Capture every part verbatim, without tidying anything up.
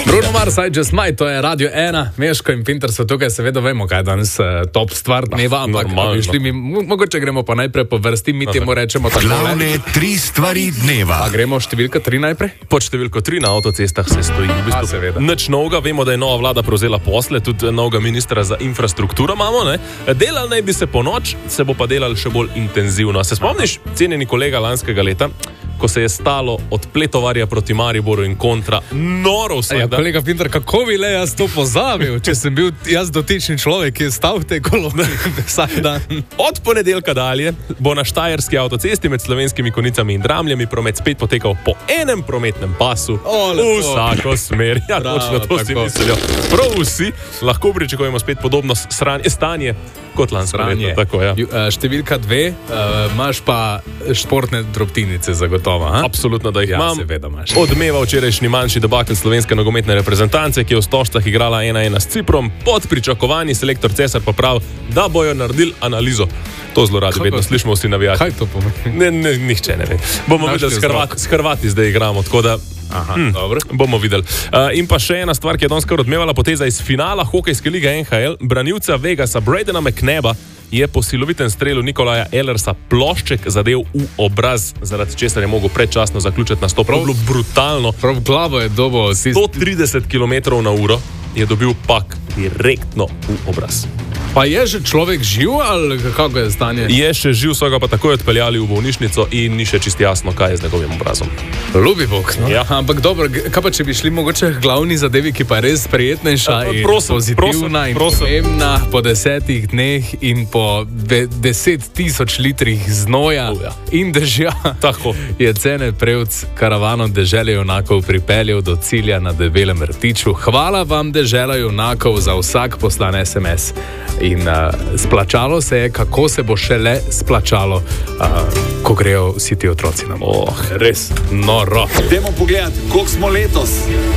Bruno Mars, I Just Might, to je Radio ena, Meško in Pinter so tukaj, seveda vemo, kaj je danes uh, top stvar dneva, ampak mi, mogoče gremo pa najprej po vrsti, mi temu rečemo tako. Glavne tri stvari dneva. A gremo številka tri najprej? Pod številko tri na avtocestah se stoji. V bistvu, A, seveda. Nič novega, vemo, da je nova vlada prevzela posle, tudi novega ministra za infrastrukturo imamo, ne? Delal naj bi se po noč, se bo pa delal še bolj intenzivno. Se spomniš, cenjeni kolega lanskega leta, ko se je stalo od Pletovarja proti Mariboru in kontra noro vsak Ja, dan? kolega Pinter, kako bi le jaz to pozabil, če sem bil jaz dotični človek, ki je stal v tej koloni vsak dan. Od ponedeljka dalje bo na štajerski avtocesti med Slovenskimi Konjicami in Dramljami promet spet potekal po enem prometnem pasu O, v lepo. vsako smer. Ja, Bravo, točno to si tako. mislijo. Prav vsi lahko pričakujemo spet podobno sranje, stanje kot lansko leto. Tako, ja. Ju- eh, Številka dve, uh, imaš pa športne drobtinice zagotovo, ha? Absolutno, da jih Ja, imam. seveda imaš. Odmeva včerajšnji manjši debakel slovenske nogometne reprezentance, ki je v Stožcah igrala ena ena s Ciprom. Pod pričakovanji selektor Cesar pa pravi, da bojo naredili analizo. To zelo radi Kaj vedno pa- slišimo vsi navijači. Kaj to pomeni? Ne, ne, nihče ne ve. Bomo Našli videli, s, vzrok. Hrvat, s Hrvati zdaj igramo, tako da Aha, hm. dobro. bomo videli. Uh, in pa še ena stvar, ki je danes kar odmevala poteza iz finala hokejske lige N H L. Branilca Vegasa Bradena McNaba je po silovitem strelu Nikolaja Ellersa plošček zadev v obraz, zaradi česar je mogel predčasno zaključiti nastop. Prav bilo brutalno. Prav v glavo je dobo si... sto trideset kilometrov na uro je dobil pak direktno v obraz. Pa je že človek živ ali kako je stanje? Je še živ, so ga pa takoj odpeljali v bolnišnico in ni še čisto jasno, kaj je z njegovim obrazom. Ljubi Bog, no? Ja. Ampak dobro, g- kaj pa če bi šli mogoče k glavni zadevi, ki pa je res prijetnejša Ja, in prosim, pozitivna prosim, in prosim. pomembna po desetih dneh in po de- deset tisoč litrih znoja Oh, ja. in dežja. Tako. Je Cene Prevc karavano Dežele junakov pripeljal do cilja na Debelem rtiču. Hvala vam, Dežela junakov, za vsak poslan S M S. In uh, splačalo se je, kako se bo šele splačalo, uh, ko grejo vsi ti otroci na morje. Oh, Res noro. Dajmo pogledati, koliko smo letos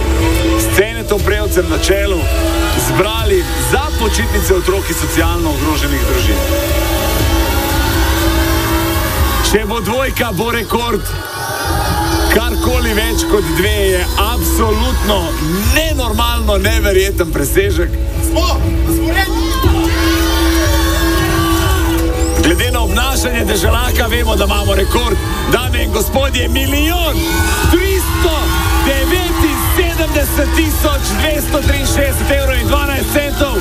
s Cenetom Prevcem na čelu zbrali za počitnice otrok iz socialno ogroženih družin. Če bo dvojka, bo rekord. Karkoli več kot dve je absolutno nenormalno, neverjeten presežek. Glede na obnašanje Deželaka vemo, da imamo rekord. Dame in gospodje, milijon tristo devetinsedemdeset tisoč dvesto triinšestdeset evrov in dvanajst centov.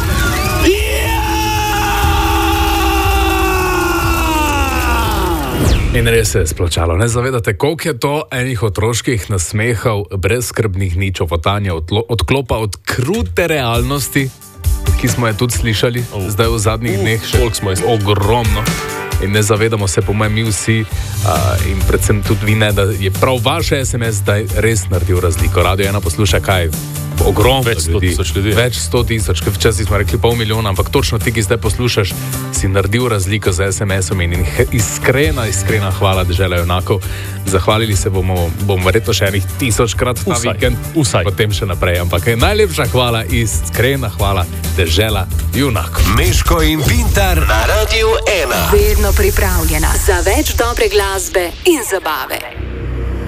In res se je splačalo. Ne zavedate, koliko je to enih otroških nasmehov, brezskrbnih ničovotanja, odlo- odklopa od krute realnosti, ki smo je tudi slišali Oh. zdaj v zadnjih Uh, dneh. Še koliko smo je slišali. ogromno. In ne zavedamo se, po mojem, mi vsi, uh, in predvsem tudi vi ne, da je prav vaš S M S zdaj res naredil razliko. Radio ena posluša kaj? Ogromno Več sto ljudi. tisoč ljudi. Več sto tisoč, ker včasih smo rekli pol milijona, ampak točno ti, ki zdaj poslušaš, si naredil razliko z S M S-om in in he- iskrena, iskrena hvala, Dežela junakov. Zahvalili se bomo, bomo verjetno še enih tisočkrat ta Vsaj, vikend, vsaj. potem še naprej. Ampak eh, najlepša hvala, iskrena hvala, Dežela junakov. Meško in Pintar na Radiu ena. Vedno pripravljena za več dobre glasbe in zabave.